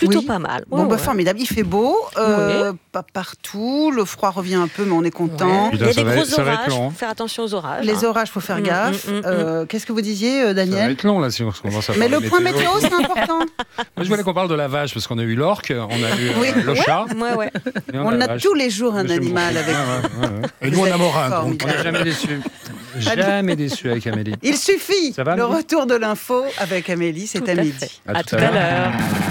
plutôt Oui. pas mal. Bon, Ouais. formidable. Il fait beau, pas partout. Le froid revient un peu, mais on est content. Ouais. Il y a Putain, des ça va gros être orages. long, hein. Faut faire attention aux orages. Les orages, faut faire gaffe. Qu'est-ce que vous disiez, Ça va Daniel? être long là si on commence à Mais parler le point météo. météo, c'est important. Moi, je voulais qu'on parle de la vache parce qu'on a eu l'orque, on a eu Oui. le chat. Ouais. et On la a vache. tous les jours un J'aime animal beaucoup. avec Ouais. Et nous, on a Morin. Donc, On Formidable. n'est jamais déçus. Jamais déçus avec Amélie. Il suffit. Ça va, Le Amélie retour de l'info avec Amélie, c'est Tout à à midi. fait. À tout à l'heure.